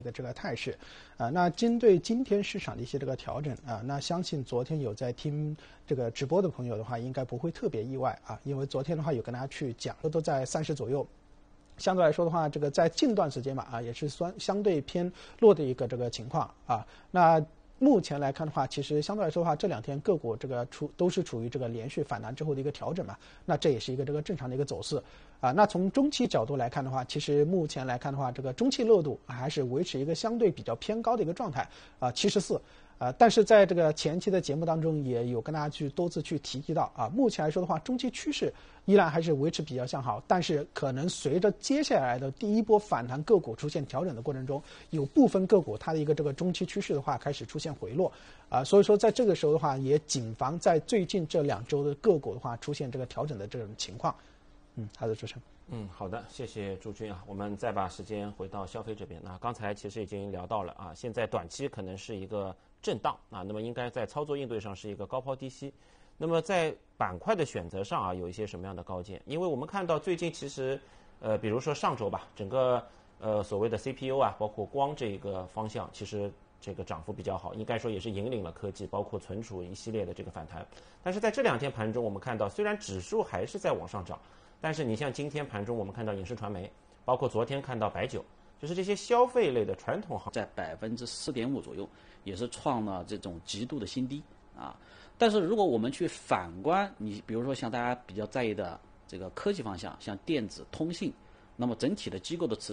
的这个态势，那针对今天市场的一些这个调整那相信昨天有在听这个直播的朋友的话，应该不会特别意外因为昨天的话有跟大家去讲，都在30左右。相对来说的话，这个在近段时间嘛也是相对偏弱的一个这个情况那目前来看的话，其实相对来说的话，这2天个股这个都是处于这个连续反弹之后的一个调整嘛，那这也是一个这个正常的一个走势那从中期角度来看的话，其实目前来看的话，这个中期热度还是维持一个相对比较偏高的一个状态74但是在这个前期的节目当中也有跟大家去多次去提及到目前来说的话，中期趋势依然还是维持比较向好，但是可能随着接下来的第一波反弹个股出现调整的过程中，有部分个股它的一个这个中期趋势的话开始出现回落所以说在这个时候的话，也谨防在最近这2周的个股的话出现这个调整的这种情况。好的，主持人。 好的，谢谢朱军我们再把时间回到消费这边。那刚才其实已经聊到了现在短期可能是一个震荡那么应该在操作应对上是一个高抛低吸。那么在板块的选择上有一些什么样的高见？因为我们看到最近其实比如说上周吧，整个所谓的 CPU 包括光这个方向，其实这个涨幅比较好，应该说也是引领了科技包括存储一系列的这个反弹。但是在这2天盘中，我们看到虽然指数还是在往上涨，但是你像今天盘中我们看到影视传媒，包括昨天看到白酒，就是这些消费类的传统行在4.5%左右，也是创了这种极度的新低但是如果我们去反观你比如说像大家比较在意的这个科技方向，像电子通信，那么整体的机构的持